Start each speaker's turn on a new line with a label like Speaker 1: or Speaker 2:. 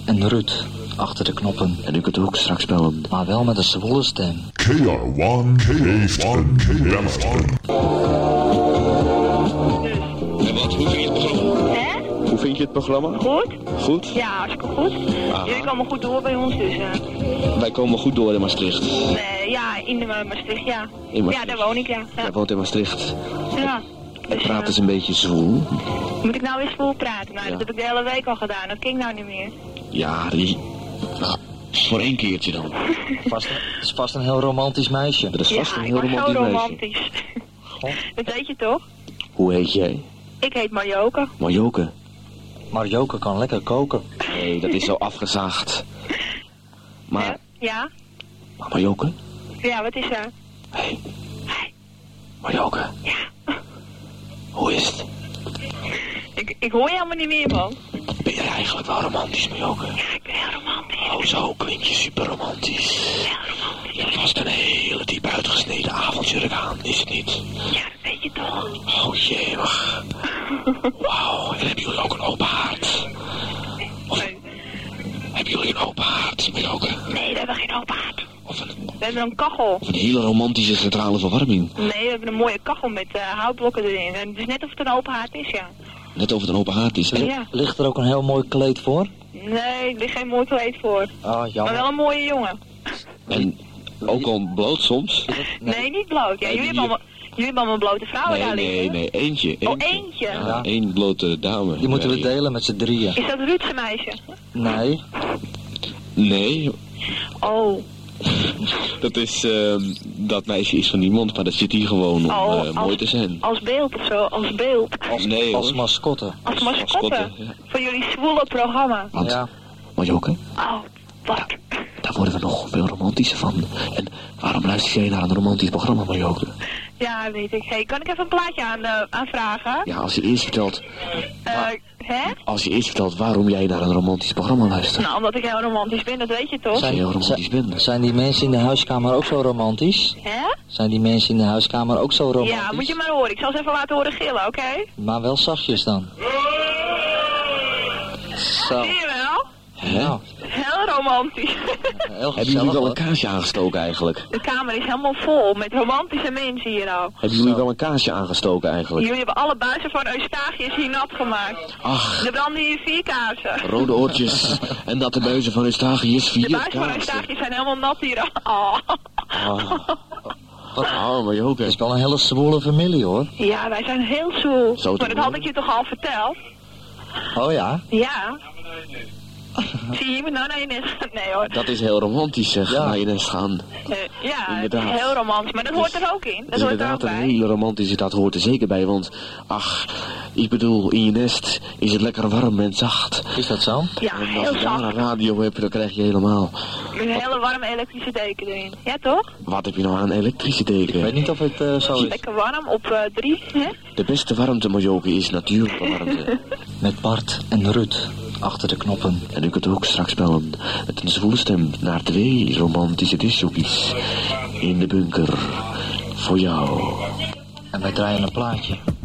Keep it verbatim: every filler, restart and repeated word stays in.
Speaker 1: en Ruud achter de knoppen.
Speaker 2: En u kunt ook straks bellen.
Speaker 1: Maar wel met een zwoele stem.
Speaker 3: K R one heeft een beller.
Speaker 2: En wat, hoe vind je het programma?
Speaker 4: Hè?
Speaker 2: Hoe vind je het programma?
Speaker 4: Goed?
Speaker 2: Goed?
Speaker 4: Ja, hartstikke goed.
Speaker 2: Aha.
Speaker 4: Jullie komen goed door bij ons dus. Uh.
Speaker 2: Wij komen goed door in Maastricht.
Speaker 4: Nee, ja, in uh, Maastricht, ja.
Speaker 2: In Maastricht.
Speaker 4: Ja, daar woon ik, ja. Ja.
Speaker 2: Jij woont in Maastricht.
Speaker 4: Ja.
Speaker 2: En
Speaker 4: Dus,
Speaker 2: praat
Speaker 4: uh,
Speaker 2: eens een beetje zwoel.
Speaker 4: moet ik nou weer spoel praten? Nou,
Speaker 2: Ja.
Speaker 4: dat heb ik de hele week al gedaan. Dat ging nou niet meer.
Speaker 2: Ja, die... Ah, voor één keertje dan.
Speaker 1: Vast, het is vast een heel romantisch meisje.
Speaker 2: Dat is vast
Speaker 4: ja,
Speaker 2: een
Speaker 4: ik
Speaker 2: heel
Speaker 4: was zo
Speaker 2: romantisch meisje.
Speaker 4: romantisch.
Speaker 1: God.
Speaker 4: Dat weet je toch?
Speaker 2: Hoe heet jij?
Speaker 4: Ik heet Marjoke.
Speaker 2: Marjoke.
Speaker 1: Marjoke kan lekker koken.
Speaker 2: Nee, dat is zo afgezaagd. Maar,
Speaker 4: Hè? Ja?
Speaker 2: maar Marjoke?
Speaker 4: Ja, wat is er?
Speaker 2: Hé. Hey. Marjoke.
Speaker 4: Ja.
Speaker 2: Hoe is het?
Speaker 4: Ik, ik hoor je helemaal niet meer, man.
Speaker 2: Ben jij eigenlijk wel romantisch, Marjoke?
Speaker 4: Ja, ik ben heel romantisch.
Speaker 2: Oh, zo klink je super romantisch.
Speaker 4: Heel romantisch.
Speaker 2: Je hebt vast een hele diep uitgesneden avondjurk aan, is het niet?
Speaker 4: Ja, dat weet je toch?
Speaker 2: Oh jee, wacht. Wauw, en hebben jullie ook een open haard? Of
Speaker 4: Nee,
Speaker 2: hebben jullie een open haard, Marjoke?
Speaker 4: nee, we hebben geen open haard.
Speaker 2: Of een,
Speaker 4: We hebben een kachel.
Speaker 2: of een hele romantische centrale verwarming?
Speaker 4: Nee, we hebben een mooie kachel met uh, houtblokken erin. En het is net of het een open haard is, ja.
Speaker 2: Net of het een open haard is.
Speaker 4: Ja.
Speaker 1: Ligt er ook een heel mooi kleed voor?
Speaker 4: Nee, er ligt geen mooi kleed voor.
Speaker 1: Ah,
Speaker 4: Maar
Speaker 1: jammer.
Speaker 4: wel een mooie jongen.
Speaker 2: En ook al bloot soms?
Speaker 4: Nee, niet bloot. Ja,
Speaker 2: Nee,
Speaker 4: jullie,
Speaker 2: die-
Speaker 4: hebben allemaal, jullie hebben allemaal blote vrouwen
Speaker 2: Nee,
Speaker 4: daar liggen.
Speaker 2: nee, nee, eentje.
Speaker 4: Oh,
Speaker 2: eentje.
Speaker 4: eentje.
Speaker 2: Ja,
Speaker 1: Ja.
Speaker 2: één blote dame.
Speaker 1: Die moeten we
Speaker 2: Nee.
Speaker 1: delen met z'n drieën.
Speaker 4: Is dat Ruudse meisje?
Speaker 1: Nee.
Speaker 2: Nee,
Speaker 4: Oh,
Speaker 2: dat is, ehm, dat meisje is van niemand, maar dat zit hier gewoon om
Speaker 4: Oh,
Speaker 2: eh,
Speaker 4: als-
Speaker 2: mooi te zijn.
Speaker 4: als beeld of zo, als beeld.
Speaker 1: Als,
Speaker 2: Nee,
Speaker 1: als
Speaker 2: hoor.
Speaker 1: mascotte.
Speaker 4: Als
Speaker 2: mascotte,
Speaker 4: mascotte
Speaker 2: ja.
Speaker 4: van jullie zwoele programma.
Speaker 2: Want,
Speaker 1: Ja.
Speaker 2: Marjoke,
Speaker 4: Oh, wat?
Speaker 2: daar worden we nog veel romantischer van. En waarom luister jij naar een romantisch programma, Marjoke?
Speaker 4: Ja, weet ik. Hey, kan ik even een plaatje aan, uh, aanvragen?
Speaker 2: Ja, als je eerst vertelt,
Speaker 4: Eh, hè?
Speaker 2: als je eerst vertelt waarom jij naar een romantisch programma luistert.
Speaker 4: Nou, omdat ik heel romantisch ben, dat weet je toch?
Speaker 2: Als je heel romantisch bent.
Speaker 1: Zijn die mensen in de huiskamer ook zo romantisch?
Speaker 4: Hè?
Speaker 1: Zijn die mensen in de huiskamer ook zo romantisch?
Speaker 4: Ja, moet je maar horen. Ik zal ze even laten horen gillen, oké?
Speaker 1: Maar wel zachtjes dan. Zo.
Speaker 4: Zie je wel?
Speaker 1: Nou,
Speaker 4: Heel romantisch.
Speaker 1: heel
Speaker 2: Hebben
Speaker 1: gezellig
Speaker 2: jullie wel een
Speaker 1: hoor.
Speaker 2: kaarsje aangestoken eigenlijk?
Speaker 4: De kamer is helemaal vol met romantische mensen hier nou.
Speaker 2: Hebben jullie
Speaker 1: Zo.
Speaker 2: wel een kaarsje aangestoken eigenlijk?
Speaker 4: Jullie hebben alle buizen van Eustachius hier nat gemaakt.
Speaker 2: Ach,
Speaker 4: Er branden hier vier kaarsen.
Speaker 2: rode oortjes en dat de buizen van Eustachius
Speaker 4: De
Speaker 2: vier
Speaker 4: buizen van
Speaker 2: kaarsen.
Speaker 4: Eustachius zijn helemaal nat hier. Oh.
Speaker 2: Ah, ah Marjoke.
Speaker 1: Het is wel een hele zwoele familie hoor.
Speaker 4: Ja, wij zijn heel zoel.
Speaker 2: Zo te
Speaker 4: Maar dat had
Speaker 2: horen.
Speaker 4: ik je toch al verteld?
Speaker 1: Oh ja?
Speaker 4: Ja. Zie je, je moet nou naar je nest. Nee hoor.
Speaker 2: Dat is heel romantisch zeg,
Speaker 1: Ja.
Speaker 2: naar je nest gaan.
Speaker 4: Eh, ja, het is
Speaker 2: Inderdaad.
Speaker 4: heel romantisch. Maar dat hoort er ook in. Dat
Speaker 2: Dat is
Speaker 4: hoort er ook
Speaker 2: inderdaad een
Speaker 4: bij.
Speaker 2: hele romantische, dat hoort er zeker bij, want ach, ik bedoel, in je nest is het lekker warm en zacht.
Speaker 1: Is dat zo?
Speaker 4: Ja,
Speaker 2: En als
Speaker 4: heel
Speaker 2: je daar een
Speaker 4: zacht.
Speaker 2: radio hebt, dan krijg je helemaal,
Speaker 4: Met een hele warme elektrische deken erin. Ja, toch?
Speaker 2: wat heb je nou aan elektrische
Speaker 1: Ik weet
Speaker 2: deken?
Speaker 1: niet of het eh, zo is.
Speaker 4: Lekker warm op eh, drie, hè?
Speaker 2: De beste warmte, Marjoke, is natuurlijke warmte.
Speaker 1: Met Bart en Ruud achter de knoppen.
Speaker 2: En u kunt ook straks bellen met een zwoele stem naar twee romantische discjockeys in de bunker voor jou.
Speaker 1: En wij draaien een plaatje.